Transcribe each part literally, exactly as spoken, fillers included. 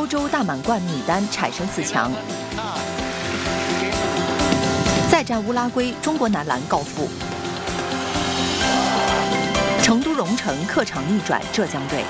欧洲大满贯女单产生四强。再战乌拉圭，中国男篮告负。成都蓉城客场逆转浙江队。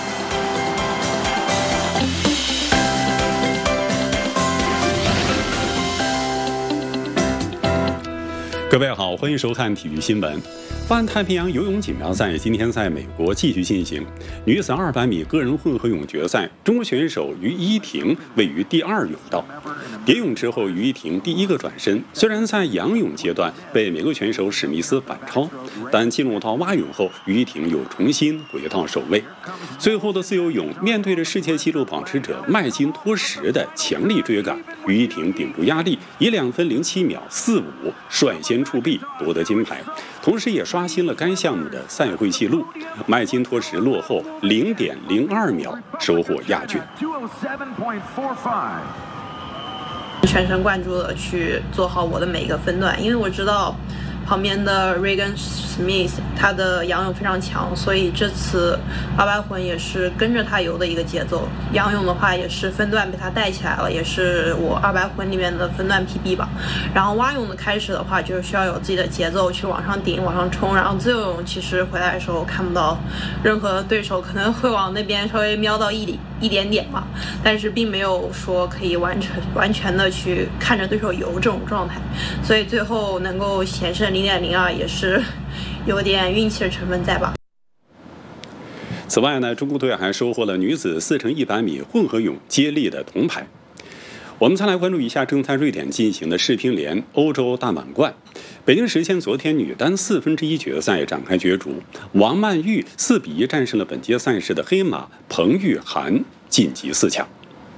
各位好，欢迎收看体育新闻。泛太平洋游泳锦标赛今天在美国继续进行，女子二百米个人混合泳决赛，中国选手于依婷位于第二泳道。蝶泳之后，于依婷第一个转身。虽然在仰泳阶段被美国选手史密斯反超，但进入到蛙泳后，于依婷又重新回到首位。最后的自由泳，面对着世界纪录保持者麦金托什的强力追赶，于依婷顶住压力，以两分零七秒四五率先触壁夺得金牌，同时也刷新了该项目的赛会纪录。麦金托什落后零点零二秒，收获亚军。 全神贯注的去做好我的每一个分段，因为我知道旁边的 Regan Smith 他的仰泳非常强，所以这次二百混也是跟着他游的一个节奏。仰泳的话也是分段被他带起来了，也是我二百混里面的分段 P B 吧。然后蛙泳的开始的话，就是需要有自己的节奏去往上顶、往上冲。然后自由泳其实回来的时候看不到任何对手，可能会往那边稍微瞄到一点一点点吧，但是并没有说可以完成完全的去看着对手游这种状态，所以最后能够险胜零点零二也是有点运气的成分在吧。 此外呢，中国队还收获了女子四乘一百米混合泳接力的铜牌。我们再来关注一下正在瑞典进行的世乒联欧洲大满贯。北京时间昨天，女单四分之一决赛展开角逐，王曼玉四比一战胜了本届赛事的黑马彭玉涵，晋级四强。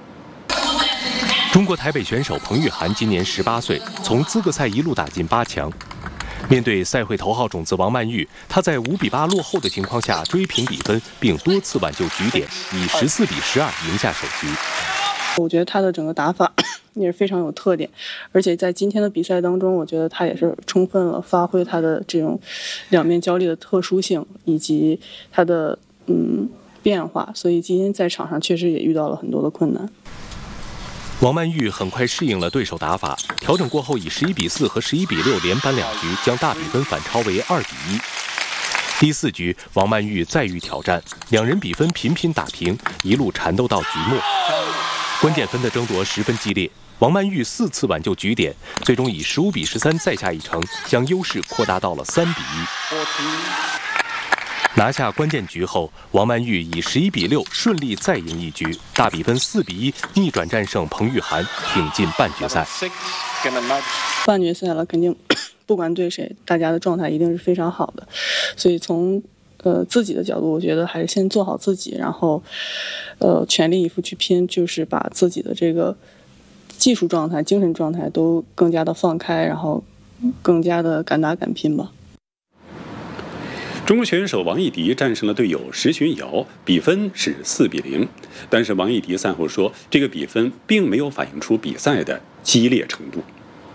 中国台北选手彭玉涵今年十八岁，从资格赛一路打进八强。面对赛会头号种子王曼玉，她在五比八落后的情况下追平比分，并多次挽救局点，以十四比十二赢下首局。 我觉得她的整个打法也是非常有特点，而且在今天的比赛当中，我觉得她也是充分了发挥她的这种两面交力的特殊性以及她的嗯变化，所以今天在场上确实也遇到了很多的困难。 王曼玉很快适应了对手打法，调整过后以十一比四和十一比六连扳两局，将大比分反超为二比一。第四局，王曼玉再遇挑战，两人比分频频打平，一路缠斗到局末。关键分的争夺十分激烈，王曼玉四次挽救局点，最终以十五比十三再下一城，将优势扩大到了三比一。拿下关键局后，王曼玉以十一比六顺利再赢一局，大比分四比一逆转战胜彭玉涵，挺进半决赛。 半决赛了，肯定不管对谁，大家的状态一定是非常好的，所以从呃自己的角度，我觉得还是先做好自己，然后呃全力以赴去拼，就是把自己的这个技术状态、精神状态都更加的放开，然后更加的敢打敢拼吧。 中国选手王艺迪战胜了队友石巡瑶，比分是四比零。但是王艺迪赛后说，这个比分并没有反映出比赛的激烈程度。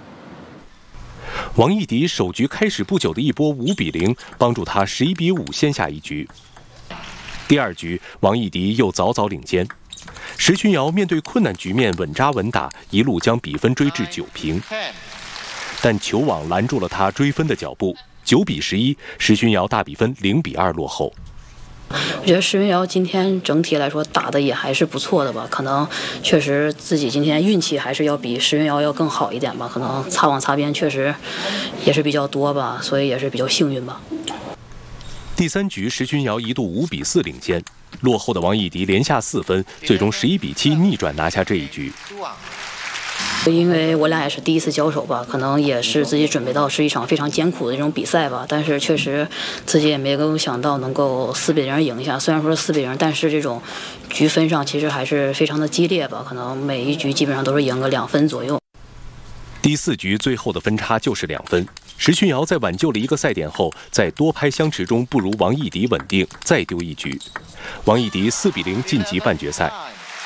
王艺迪首局开始不久的一波五比零，帮助他十一比五先下一局。第二局，王艺迪又早早领先，石巡瑶面对困难局面稳扎稳打，一路将比分追至九平，但球网拦住了他追分的脚步。九比十一，石巡瑶大比分零比二落后。 我觉得石巡瑶今天整体来说打的也还是不错的吧，可能确实自己今天运气还是要比石巡瑶要更好一点吧，可能擦网擦边确实也是比较多吧，所以也是比较幸运吧。 第三局，石巡瑶一度五比四领先，落后的王艺迪连下四分，最终十一比七逆转拿下这一局。 因为我俩也是第一次交手吧，可能也是自己准备到是一场非常艰苦的这种比赛吧，但是确实自己也没有想到能够四比零赢下。虽然说是四比零，但是这种局分上其实还是非常的激烈吧，可能每一局基本上都是赢个两分左右。 第四局最后的分差就是两分，石巡瑶在挽救了一个赛点后，在多拍相持中不如王艺迪稳定，再丢一局，王艺迪四比零晋级半决赛。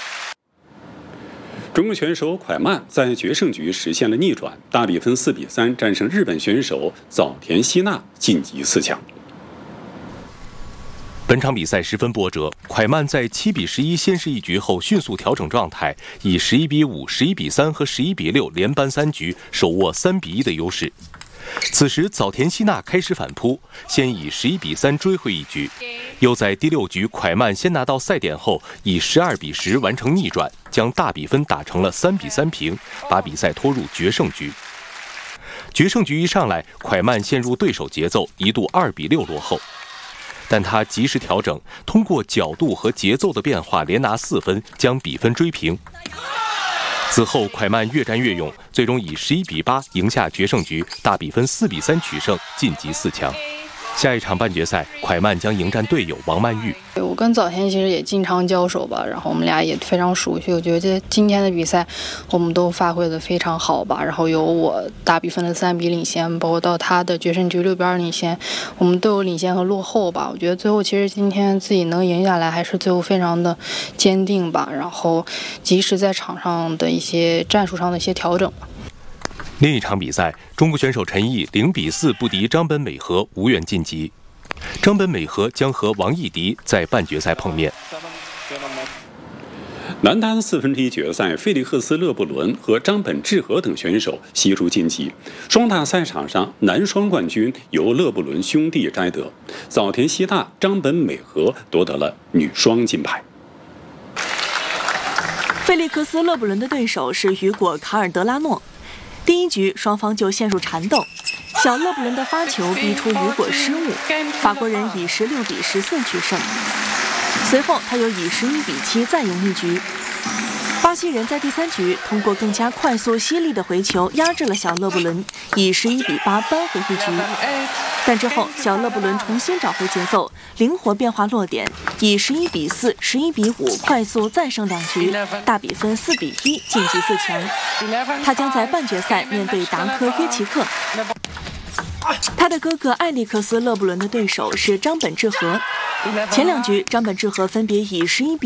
中国选手蒯曼在决胜局实现了逆转，大比分四比三战胜日本选手早田希娜，晋级四强。 本场比赛十分波折，蒯曼在七比十一先失一局后迅速调整状态，以十一比五、十一比三和十一比六连扳三局，手握三比一的优势。此时早田希娜开始反扑，先以十一比三追回一局，又在第六局蒯曼先拿到赛点后，以十二比十完成逆转，将大比分打成了三比三平，把比赛拖入决胜局。决胜局一上来，蒯曼陷入对手节奏，一度二比六落后。但他及时调整，通过角度和节奏的变化连拿四分，将比分追平。此后蒯曼越战越勇，最终以十一比八赢下决胜局，大比分四比三取胜，晋级四强。下一场半决赛，蒯曼将迎战队友王曼玉。 我跟早田其实也经常交手吧，然后我们俩也非常熟悉。我觉得今天的比赛我们都发挥得非常好吧，然后有我大比分的三比领先，包括到他的决胜局六比二领先，我们都有领先和落后吧。我觉得最后其实今天自己能赢下来，还是最后非常的坚定吧，然后及时在场上的一些战术上的一些调整吧。 另一场比赛，中国选手陈毅零比四不敌张本美和，无缘晋级。张本美和将和王艺迪在半决赛碰面。 男单四分之一决赛，费利克斯·勒布伦和张本智和等选手悉数晋级。双打赛场上，男双冠军由勒布伦兄弟摘得，早田希娜、张本美和夺得了女双金牌。 费利克斯·勒布伦的对手是雨果·卡尔德拉诺。第一局双方就陷入缠斗，小勒布伦的发球逼出雨果失误，法国人以十六比十四取胜。随后他又以十一比七再赢一局。巴西人在第三局通过更加快速犀利的回球压制了小勒布伦，以十一比八扳回一局。但之后小勒布伦重新找回节奏，灵活变化落点，以十一比四、十一比五快速再胜两局，大比分四比一晋级四强。他将在半决赛面对达科约奇克。他的哥哥艾利克斯·勒布伦的对手是张本智和。前两局张本智和分别以十一比